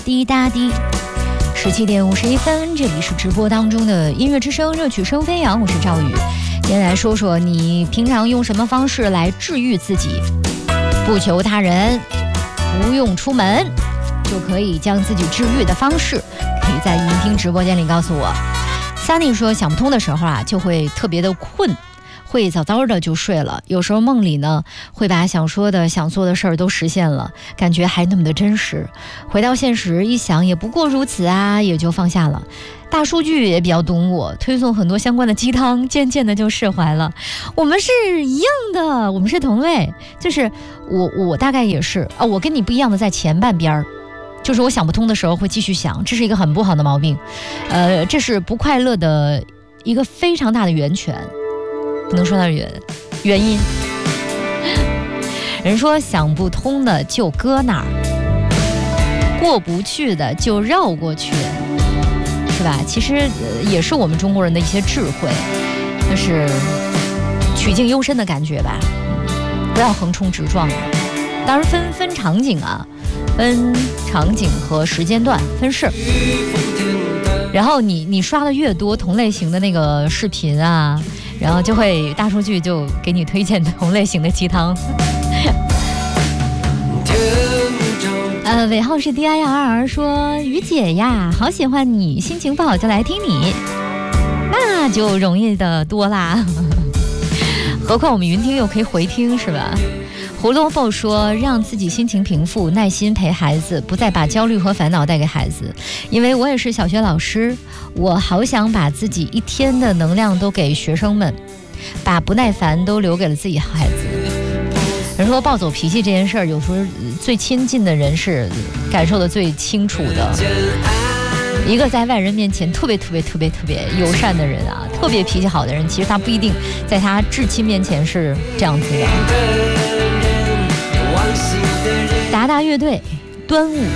滴答滴。17点51分，这里是直播当中的音乐之声，热曲声飞扬，我是赵宇。今天来说说你平常用什么方式来治愈自己，不求他人，不用出门就可以将自己治愈的方式，可以在语音听直播间里告诉我。Sunny 说想不通的时候啊，就会特别的困，会早早的就睡了，有时候梦里呢会把想说的想做的事儿都实现了，感觉还那么的真实，回到现实一想也不过如此啊，也就放下了。大数据也比较懂我，推送很多相关的鸡汤，渐渐的就释怀了。我们是一样的，我们是同类，就是我大概也是啊，我跟你不一样的在前半边儿，就是我想不通的时候会继续想，这是一个很不好的毛病，这是不快乐的一个非常大的源泉，不能说它是原因。人说想不通的就搁那儿，过不去的就绕过去，是吧？其实也是我们中国人的一些智慧，就是曲径幽深的感觉吧，不要横冲直撞。当然分场景啊，分场景和时间段，分事。然后你刷的越多同类型的那个视频啊，然后就会大数据就给你推荐同类型的鸡汤。尾号是 DIRR 说，于姐呀，好喜欢你，心情不好就来听你，那就容易的多啦。何况我们云听又可以回听，是吧？胡萝卜说，让自己心情平复，耐心陪孩子，不再把焦虑和烦恼带给孩子。因为我也是小学老师，我好想把自己一天的能量都给学生们，把不耐烦都留给了自己孩子。人说暴走脾气这件事儿，有时候最亲近的人是感受的最清楚的。一个在外人面前特别友善的人啊，特别脾气好的人，其实他不一定在他至亲面前是这样子的。达达乐队端午